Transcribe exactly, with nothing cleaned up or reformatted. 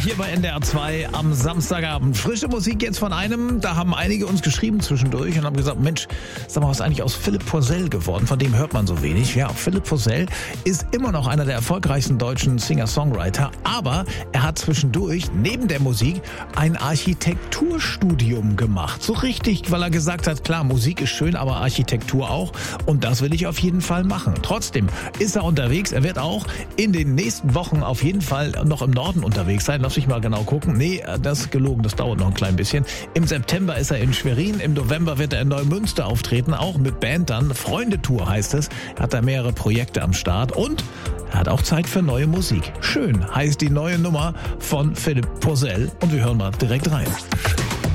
hier bei N D R zwei am Samstagabend. Frische Musik jetzt von einem, da haben einige uns geschrieben zwischendurch und haben gesagt, Mensch, sag mal, was ist eigentlich aus Philipp Poisel geworden? Von dem hört man so wenig. Ja, Philipp Poisel ist immer noch einer der erfolgreichsten deutschen Singer-Songwriter, aber er hat zwischendurch neben der Musik ein Architekturstudium gemacht. So richtig, weil er gesagt hat, klar, Musik ist schön, aber Architektur auch und das will ich auf jeden Fall machen. Trotzdem ist er unterwegs, er wird auch in den nächsten Wochen auf jeden Fall noch im Norden unterwegs sein. Lass mich mal genau gucken. Nee, das ist gelogen, das dauert noch ein klein bisschen. Im September ist er in Schwerin, im November wird er in Neumünster auftreten, auch mit Band dann. Freundetour heißt es. Er hat da mehrere Projekte am Start und er hat auch Zeit für neue Musik. Schön heißt die neue Nummer von Philipp Poisel und wir hören mal direkt rein.